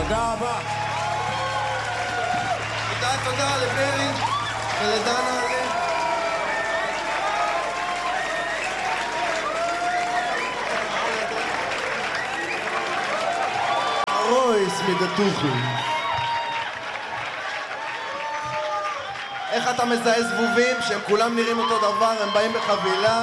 תודה רבה. תודה לברי ולדנה. רויס מדתוכי. איך אתה מזהה זבובים שהם כולם נראים אותו דבר, הם באים בחבילה?